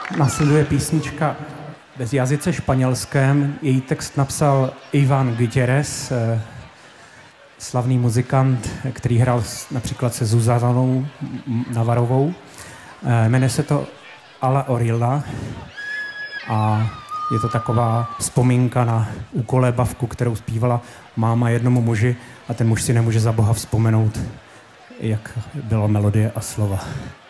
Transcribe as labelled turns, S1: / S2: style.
S1: Následuje písnička bez jazyce španělském. Její text napsal Iván Gutierrez, slavný muzikant, který hrál například se Zuzanou Navarovou. Jmenuje se to Ala Orilla a je to taková vzpomínka na úkolébavku, kterou zpívala máma jednomu muži a ten muž si nemůže za boha vzpomenout, jak byla melodie a slova.